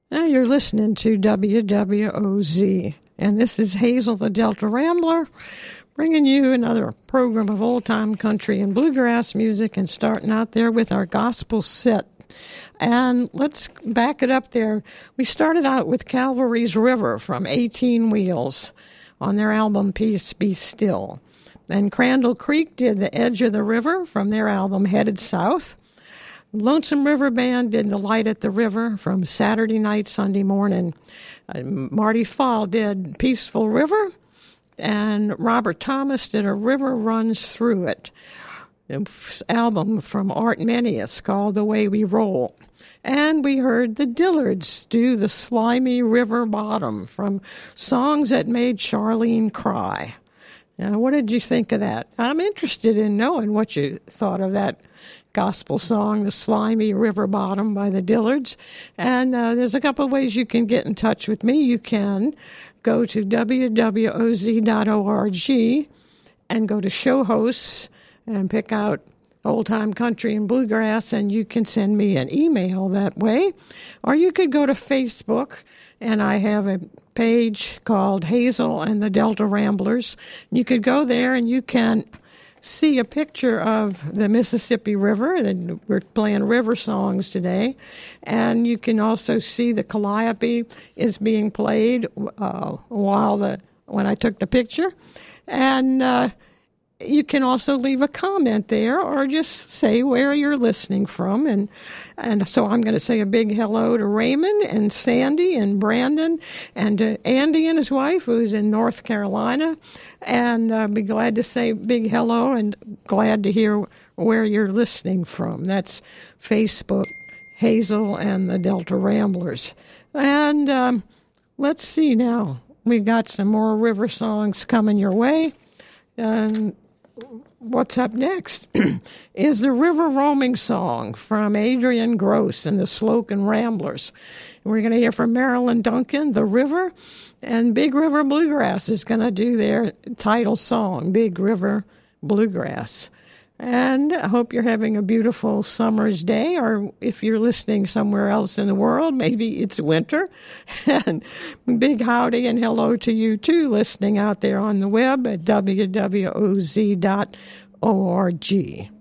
Now you're listening to WWOZ, and this is Hazel the Delta Rambler, bringing you another program of old-time country and bluegrass music, and starting out there with our gospel set. And let's back it up there. We started out with Calvary's River from 18 Wheels on their album Peace Be Still. And Crandall Creek did The Edge of the River from their album Headed South. Lonesome River Band did The Light at the River from Saturday Night, Sunday Morning. Marty Fall did Peaceful River, and Robert Thomas did A River Runs Through It. An album from Art Menius called The Way We Roll. And we heard the Dillards do The Slimy River Bottom from Songs That Made Charlene Cry. Now, what did you think of that? I'm interested in knowing what you thought of that gospel song, The Slimy River Bottom by the Dillards. And there's a couple of ways you can get in touch with me. You can go to wwoz.org and go to show hosts and pick out Old Time Country and Bluegrass, and you can send me an email that way. Or you could go to Facebook, and I have a page called Hazel and the Delta Ramblers. You could go there and you can see a picture of the Mississippi River, and we're playing river songs today. And you can also see the Calliope is being played when I took the picture. And you can also leave a comment there or just say where you're listening from. And so I'm going to say a big hello to Raymond and Sandy and Brandon and to Andy and his wife, who's in North Carolina. And be glad to say big hello and glad to hear where you're listening from. That's Facebook, Hazel and the Delta Ramblers. And let's see now. We've got some more river songs coming your way. And what's up next is the River Roaming Song from Adrian Gross and the Slocan Ramblers. We're going to hear from Marilyn Duncan, The River, and Big River Bluegrass is going to do their title song, Big River Bluegrass. And I hope you're having a beautiful summer's day, or if you're listening somewhere else in the world, maybe it's winter. And big howdy and hello to you, too, listening out there on the web at wwoz.org.